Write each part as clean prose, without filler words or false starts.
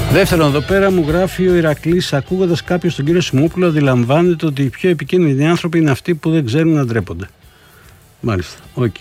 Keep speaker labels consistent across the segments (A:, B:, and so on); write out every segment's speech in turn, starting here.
A: Δεύτερον, εδώ πέρα μου γράφει ο Ηρακλής, ακούγοντας κάποιος τον κύριο Σιμόπουλο, αντιλαμβάνεται ότι οι πιο επικίνδυνοι άνθρωποι είναι αυτοί που δεν ξέρουν να ντρέπονται. Μάλιστα. Οκ.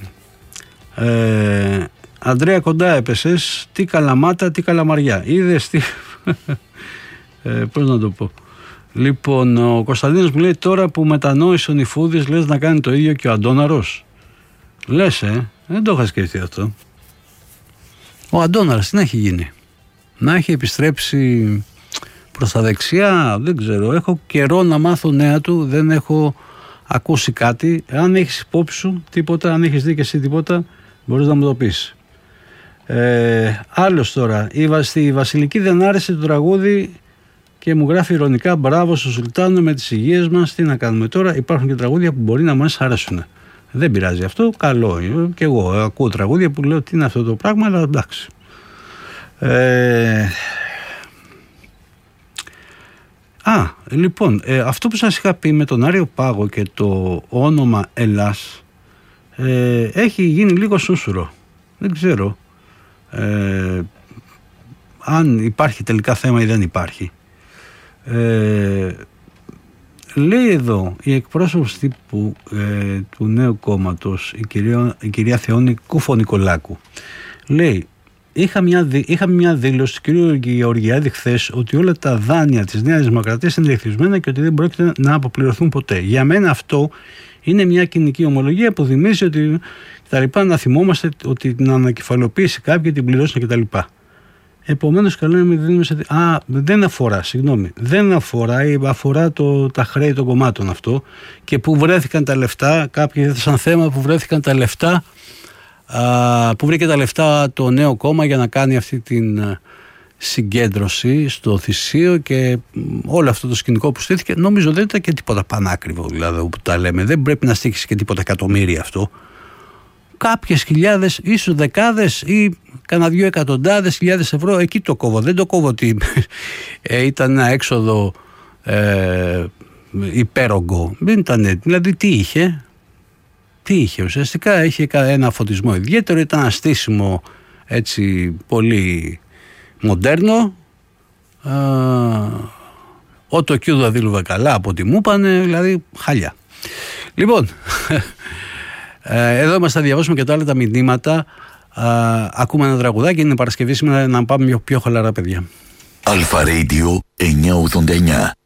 A: Ανδρέα, κοντά έπεσες. Τι Καλαμάτα, τι Καλαμαριά. Είδες τι. Πώς να το πω. Λοιπόν, ο Κωνσταντίνος μου λέει, τώρα που μετανόησε ο Νηφούδης, λες να κάνει το ίδιο και ο Αντώναρος. Λες, δεν το είχα σκεφτεί αυτό. Ο Αντώναρος τι να έχει γίνει? Να έχει επιστρέψει προς τα δεξιά, δεν ξέρω. Έχω καιρό να μάθω νέα του, δεν έχω ακούσει κάτι. Αν έχεις υπόψη σου τίποτα, αν έχεις δει και εσύ τίποτα, μπορείς να μου το πεις. Άλλος τώρα, η Βασιλική δεν άρεσε το τραγούδι και μου γράφει ειρωνικά, μπράβο στο Σουλτάνο με τις υγείες μας, τι να κάνουμε τώρα, υπάρχουν και τραγούδια που μπορεί να μας αρέσουν. Δεν πειράζει αυτό, καλό. Και εγώ ακούω τραγούδια που λέω τι είναι αυτό το πράγμα, αλλά εντάξει. Λοιπόν, αυτό που σας είχα πει με τον Άριο Πάγο και το όνομα Ελλάς έχει γίνει λίγο σούσουρο. Δεν ξέρω αν υπάρχει τελικά θέμα ή δεν υπάρχει. Λέει εδώ η εκπρόσωπος τύπου του νέου κόμματος, η κυρία Θεόνη Κούφο-Νικολάκου, λέει, είχαμε μια δήλωση του κ. Γεωργιάδη χθες ότι όλα τα δάνεια της Νέας Δημοκρατίας είναι ρυθμισμένα και ότι δεν πρόκειται να αποπληρωθούν ποτέ. Για μένα αυτό είναι μια κοινική ομολογία που θυμίζει ότι τα λοιπά, να θυμόμαστε ότι την ανακεφαλοποίηση κάποιοι την πληρώσουν κτλ. Επομένως, καλό είναι να δίνουμε δεν αφορά τα χρέη των κομμάτων αυτό και που βρέθηκαν τα λεφτά, κάποιοι έθεσαν θέμα που βρέθηκαν τα λεφτά, που βρήκε τα λεφτά το νέο κόμμα για να κάνει αυτή την συγκέντρωση στο Θησίο και όλο αυτό το σκηνικό που στήθηκε. Νομίζω δεν ήταν και τίποτα πανάκριβο, δηλαδή, που τα λέμε. Δεν πρέπει να στήχησε και τίποτα εκατομμύρια αυτό. Κάποιες χιλιάδες, ίσως δεκάδες ή κανένα 2 εκατοντάδες χιλιάδες ευρώ, εκεί το κόβω. Δεν το κόβω ότι ήταν ένα έξοδο υπέρογκο. Δεν ήταν, δηλαδή τι είχε ουσιαστικά, είχε ένα φωτισμό ιδιαίτερο, ήταν ένα στήσιμο έτσι πολύ μοντέρνο. Ο Τοκιούδα δήλωβε καλά από ό,τι μου είπανε, δηλαδή χαλιά. Λοιπόν, εδώ είμαστε, θα διαβάσουμε και τα άλλα τα μηνύματα. Ακούμε ένα τραγουδάκι, είναι Παρασκευή σήμερα, να πάμε πιο χαλαρά, παιδιά.
B: Αλφα Radio 989.